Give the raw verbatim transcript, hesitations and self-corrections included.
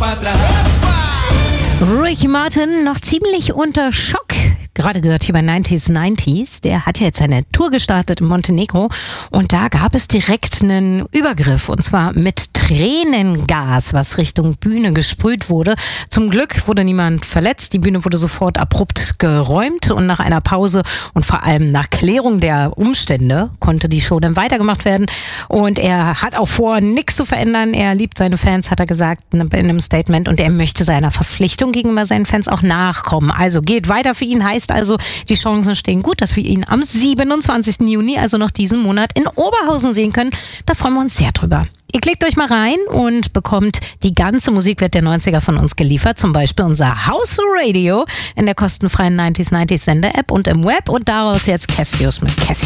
Ricky Martin noch ziemlich unter Schock. Gerade gehört hier bei neunzig neunzig. Der hat ja jetzt eine Tour gestartet in Montenegro und da gab es direkt einen Übergriff und zwar mit Tränengas, was Richtung Bühne gesprüht wurde. Zum Glück wurde niemand verletzt. Die Bühne wurde sofort abrupt geräumt und nach einer Pause und vor allem nach Klärung der Umstände konnte die Show dann weitergemacht werden. Und er hat auch vor, nichts zu verändern. Er liebt seine Fans, hat er gesagt in einem Statement, und er möchte seiner Verpflichtung gegenüber seinen Fans auch nachkommen. Also geht weiter für ihn, heißt also, die Chancen stehen gut, dass wir ihn am siebenundzwanzigsten Juni, also noch diesen Monat, in Oberhausen sehen können. Da freuen wir uns sehr drüber. Ihr klickt euch mal rein und bekommt die ganze Musikwelt der neunziger von uns geliefert. Zum Beispiel unser House Radio in der kostenfreien neunzig neunzig Sender-App und im Web. Und daraus jetzt Cassius mit Cassius.